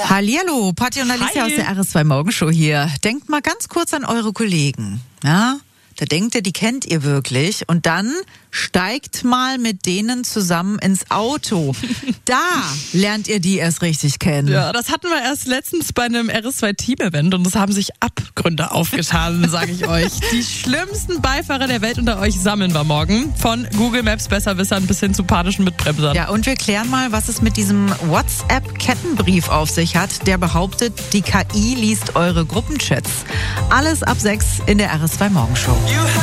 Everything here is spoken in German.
Hallihallo, Patti und Alicia aus der RS2 Morgenshow hier. Denkt mal ganz kurz an eure Kollegen. Ja? Da denkt ihr, die kennt ihr wirklich. Und dann steigt mal mit denen zusammen ins Auto. Da lernt ihr die erst richtig kennen. Ja, das hatten wir erst letztens bei einem RS2-Team-Event und es haben sich Abgründe aufgetan, sage ich euch. Die schlimmsten Beifahrer der Welt unter euch sammeln wir morgen. Von Google Maps Besserwissern bis hin zu panischen Mitbremsern. Ja, und wir klären mal, was es mit diesem WhatsApp-Kettenbrief auf sich hat, der behauptet, die KI liest eure Gruppenchats. Alles ab 6 in der RS2 Morgenshow.